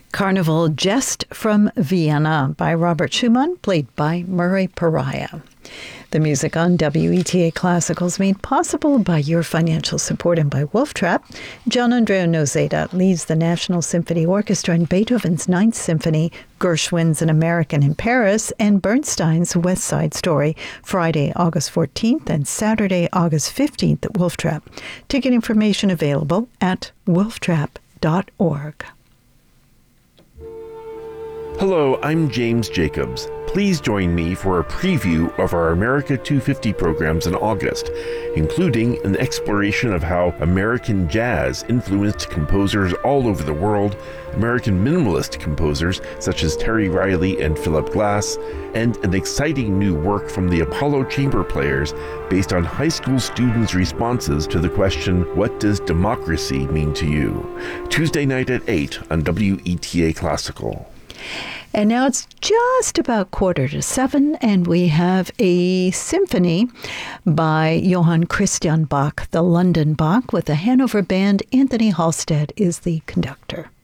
Carnival Jest from Vienna by Robert Schumann, played by Murray Pariah. The music on WETA Classical is made possible by your financial support and by Wolf Trap. Gian Andrea Nozeta leads the National Symphony Orchestra in Beethoven's Ninth Symphony, Gershwin's An American in Paris, and Bernstein's West Side Story, Friday, August 14th and Saturday, August 15th at Wolf Trap. Ticket information available at wolftrap.org. Hello, I'm James Jacobs. Please join me for a preview of our America 250 programs in August, including an exploration of how American jazz influenced composers all over the world, American minimalist composers such as Terry Riley and Philip Glass, and an exciting new work from the Apollo Chamber Players based on high school students' responses to the question, "What does democracy mean to you?" Tuesday night at 8 on WETA Classical. And now it's just about 6:45, and we have a symphony by Johann Christian Bach, the London Bach, with the Hanover Band. Anthony Halstead is the conductor.